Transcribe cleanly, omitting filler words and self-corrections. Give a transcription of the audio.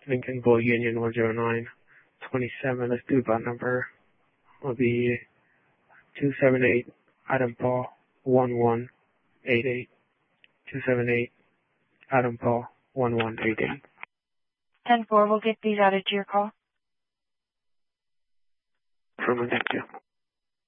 Lincoln Bull Union 10927. Let's do about number will be 278 Adam Paul 1188. 278 Adam Paul 1188. 10-4, we'll get these added to your call. Thank you.